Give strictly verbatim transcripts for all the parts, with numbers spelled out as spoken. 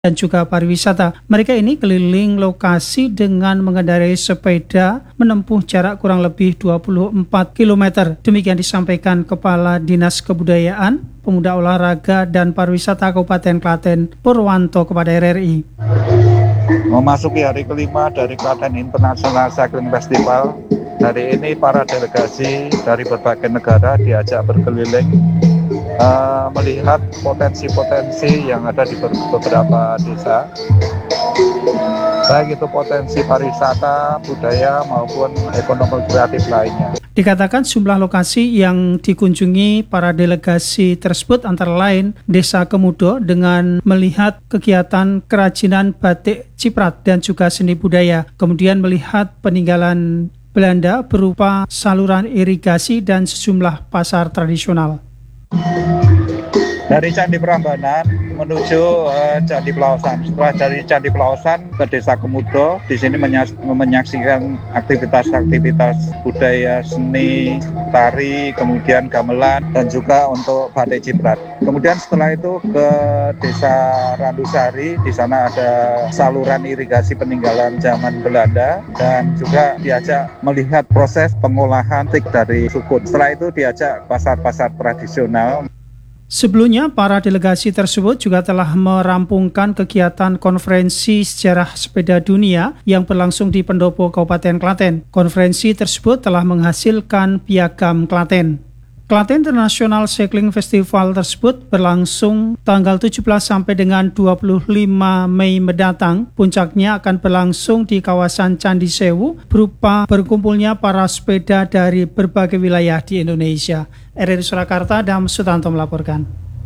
dan juga pariwisata. Mereka ini keliling lokasi dengan mengendarai sepeda menempuh jarak kurang lebih dua puluh empat kilometer. Demikian disampaikan Kepala Dinas Kebudayaan, Pemuda Olahraga dan Pariwisata Kabupaten Klaten, Purwanto kepada R R I. Memasuki hari kelima dari Klaten International Cycling Festival, hari ini para delegasi dari berbagai negara diajak berkeliling uh, melihat potensi-potensi yang ada di beberapa desa, baik itu potensi pariwisata, budaya maupun ekonomi kreatif lainnya. Dikatakan jumlah lokasi yang dikunjungi para delegasi tersebut antara lain Desa Kemudo dengan melihat kegiatan kerajinan batik Ciprat dan juga seni budaya, kemudian melihat peninggalan Belanda berupa saluran irigasi dan sejumlah pasar tradisional. Dari Candi Prambanan menuju uh, Candi Pelausan. Setelah dari Candi Pelausan ke Desa Kemudo, di sini menyas- menyaksikan aktivitas-aktivitas budaya, seni, tari, kemudian gamelan, dan juga untuk batik Ciprat. Kemudian setelah itu ke Desa Randusari, di sana ada saluran irigasi peninggalan zaman Belanda, dan juga diajak melihat proses pengolahan tik dari sukun. Setelah itu diajak pasar-pasar tradisional. Sebelumnya, para delegasi tersebut juga telah merampungkan kegiatan konferensi sejarah sepeda dunia yang berlangsung di Pendopo, Kabupaten Klaten. Konferensi tersebut telah menghasilkan piagam Klaten. Klaten International Cycling Festival tersebut berlangsung tanggal tujuh belas sampai dengan dua puluh lima Mei mendatang. Puncaknya akan berlangsung di kawasan Candi Sewu berupa berkumpulnya para sepeda dari berbagai wilayah di Indonesia. R R I Surakarta, Dam Sutanto melaporkan.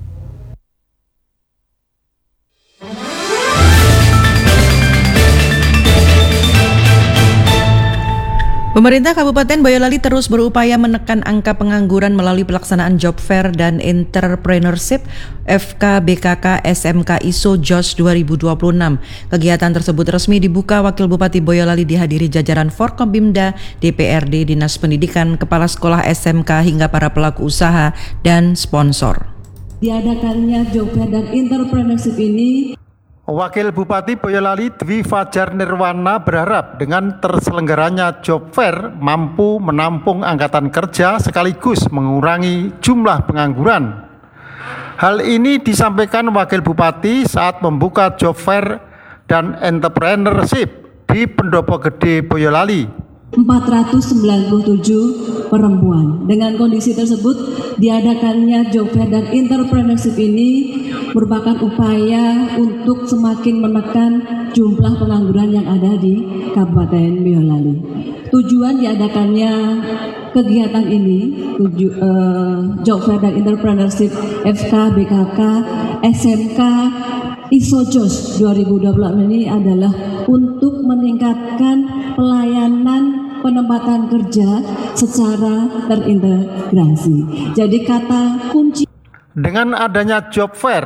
Pemerintah Kabupaten Boyolali terus berupaya menekan angka pengangguran melalui pelaksanaan job fair dan entrepreneurship F K B K K S M K I S O J O S dua ribu dua puluh enam. Kegiatan tersebut resmi dibuka Wakil Bupati Boyolali dihadiri jajaran Forkompimda, D P R D, Dinas Pendidikan, Kepala Sekolah S M K hingga para pelaku usaha dan sponsor. Diadakannya job fair dan entrepreneurship ini, Wakil Bupati Boyolali Dwi Fajar Nirwana berharap dengan terselenggaranya job fair mampu menampung angkatan kerja sekaligus mengurangi jumlah pengangguran. Hal ini disampaikan Wakil Bupati saat membuka job fair dan entrepreneurship di Pendopo Gede Boyolali. empat ratus sembilan puluh tujuh perempuan. Dengan kondisi tersebut, diadakannya job fair dan entrepreneurship ini merupakan upaya untuk semakin menekan jumlah pengangguran yang ada di Kabupaten Boyolali. Tujuan diadakannya kegiatan ini, tuju, uh, job fair dan entrepreneurship F K B K K S M K I S O J O S dua ribu dua puluh enam ini adalah untuk meningkatkan pelayanan penempatan kerja secara terintegrasi. Jadi kata kunci dengan adanya job fair,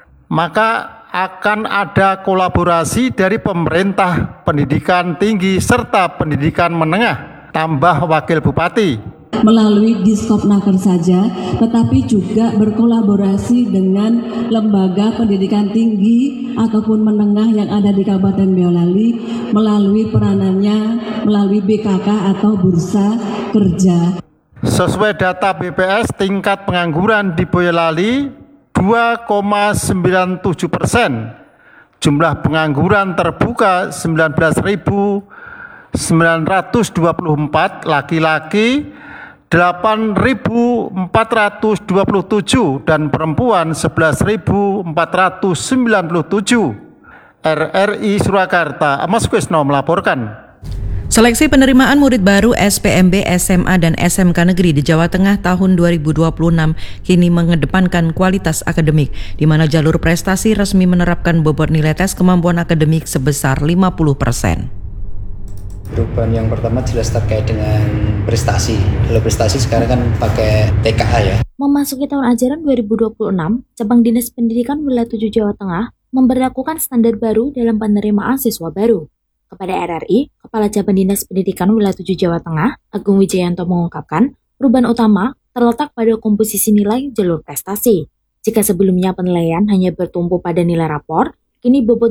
maka akan ada kolaborasi dari pemerintah, pendidikan tinggi serta pendidikan menengah, tambah Wakil Bupati. Melalui Diskopnaker saja, tetapi juga berkolaborasi dengan lembaga pendidikan tinggi ataupun menengah yang ada di Kabupaten Boyolali melalui peranannya melalui B K K atau Bursa Kerja. Sesuai data B P S, tingkat pengangguran di Boyolali dua koma sembilan tujuh persen. Jumlah pengangguran terbuka sembilan belas ribu sembilan ratus dua puluh empat, laki-laki delapan ribu empat ratus dua puluh tujuh dan perempuan sebelas ribu empat ratus sembilan puluh tujuh. R R I Surakarta, Amos Kusno melaporkan. Seleksi penerimaan murid baru S P M B, S M A, dan S M K Negeri di Jawa Tengah tahun dua ribu dua puluh enam kini mengedepankan kualitas akademik, di mana jalur prestasi resmi menerapkan bobot nilai tes kemampuan akademik sebesar lima puluh persen. Perubahan yang pertama jelas terkait dengan prestasi. Kalau prestasi sekarang kan pakai T K A ya. Memasuki tahun ajaran dua ribu dua puluh enam, Cabang Dinas Pendidikan Wilayah tujuh Jawa Tengah memberlakukan standar baru dalam penerimaan siswa baru. Kepada R R I, Kepala Cabang Dinas Pendidikan Wilayah tujuh Jawa Tengah, Agung Wijayanto mengungkapkan, perubahan utama terletak pada komposisi nilai jalur prestasi. Jika sebelumnya penilaian hanya bertumpu pada nilai rapor, Kini bobot